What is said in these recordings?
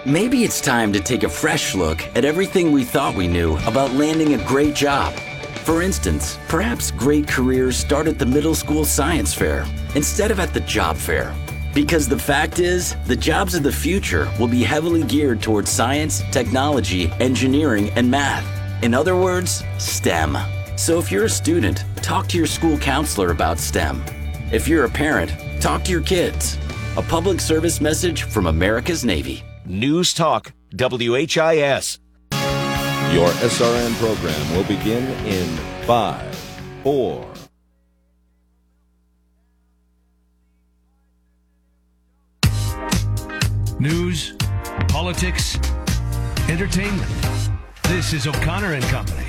Maybe it's time to take a fresh look at everything we thought we knew about landing a great job. For instance, perhaps great careers start at the middle school science fair instead of at the job fair. Because the fact is, the jobs of the future will be heavily geared towards science, technology, engineering, and math. In other words, STEM. So if you're a student, talk to your school counselor about STEM. If you're a parent, talk to your kids. A public service message from America's Navy. News Talk, WHIS. Your SRN program will begin in 5, 4. News, politics, entertainment. This is O'Connor and Company.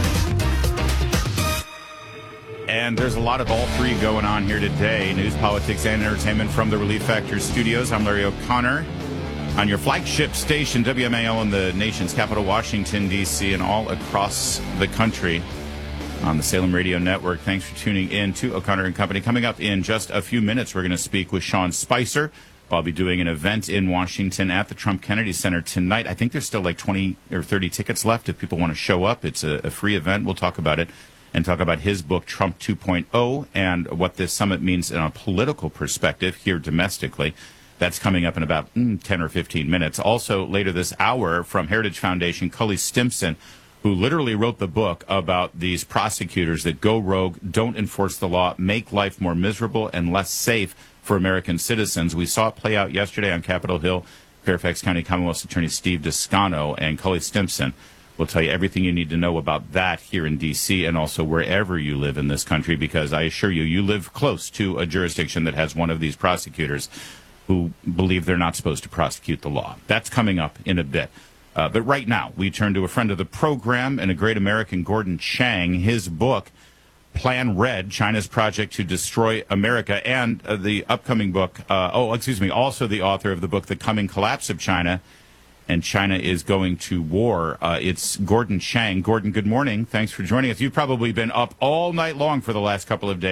And there's a lot of all three going on here today. News, politics, and entertainment from the Relief Factor studios. I'm Larry O'Connor on your flagship station, WMAL, in the nation's capital, Washington, D.C., and all across the country on the Salem Radio Network. Thanks for tuning in to O'Connor and Company. Coming up in just a few minutes, we're going to speak with Sean Spicer. I'll be doing an event in Washington at the Trump Kennedy Center tonight. I think there's still like 20 or 30 tickets left if people want to show up. It's a free event. We'll talk about it and talk about his book, Trump 2.0, and what this summit means in a political perspective here domestically. That's coming up in about 10 or 15 minutes. Also, later this hour, from Heritage Foundation, Cully Stimson, who literally wrote the book about these prosecutors that go rogue, don't enforce the law, make life more miserable and less safe for American citizens. We saw it play out yesterday on Capitol Hill. Fairfax County Commonwealth's Attorney Steve Descano and Cully Stimson will tell you everything you need to know about that here in D.C. and also wherever you live in this country, because I assure you, you live close to a jurisdiction that has one of these prosecutors who believe they're not supposed to prosecute the law. That's coming up in a bit. But right now, we turn to a friend of the program and a great American, Gordon Chang. His book, Plan Red, China's Project to Destroy America, and the upcoming book, also the author of the book, The Coming Collapse of China, and China is Going to War. It's Gordon Chang. Gordon, good morning. Thanks for joining us. You've probably been up all night long for the last couple of days.